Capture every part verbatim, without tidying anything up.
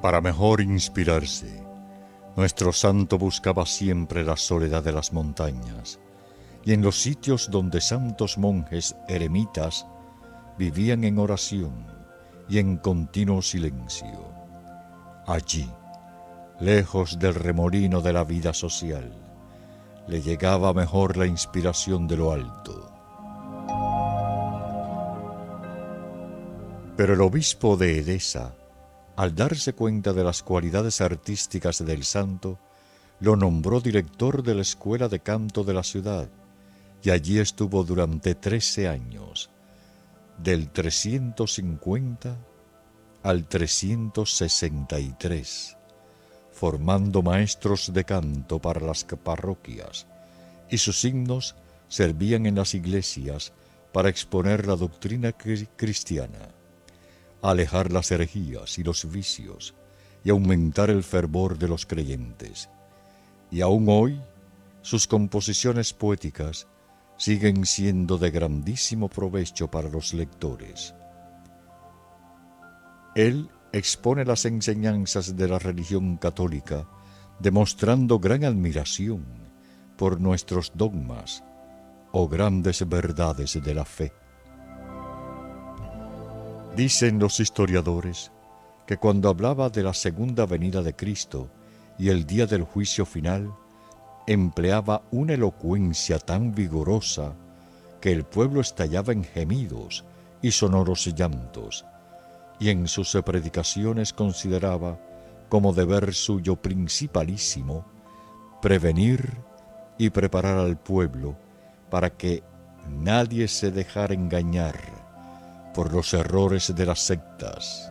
Para mejor inspirarse, nuestro santo buscaba siempre la soledad de las montañas, y en los sitios donde santos monjes eremitas vivían en oración y en continuo silencio. Allí, lejos del remolino de la vida social, le llegaba mejor la inspiración de lo alto. Pero el obispo de Edesa, al darse cuenta de las cualidades artísticas del santo, lo nombró director de la escuela de canto de la ciudad, y allí estuvo durante trece años, del trescientos cincuenta al trescientos sesenta y tres, formando maestros de canto para las parroquias, y sus himnos servían en las iglesias para exponer la doctrina cristiana, alejar las herejías y los vicios y aumentar el fervor de los creyentes. Y aún hoy, sus composiciones poéticas siguen siendo de grandísimo provecho para los lectores. Él expone las enseñanzas de la religión católica, demostrando gran admiración por nuestros dogmas o grandes verdades de la fe. Dicen los historiadores que cuando hablaba de la segunda venida de Cristo y el día del juicio final, empleaba una elocuencia tan vigorosa que el pueblo estallaba en gemidos y sonoros llantos, y en sus predicaciones consideraba como deber suyo principalísimo prevenir y preparar al pueblo para que nadie se dejara engañar por los errores de las sectas.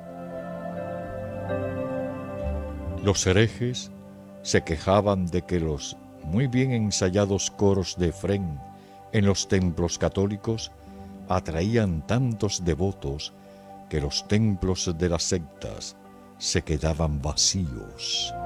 Los herejes se quejaban de que los muy bien ensayados coros de Efrén en los templos católicos atraían tantos devotos que los templos de las sectas se quedaban vacíos.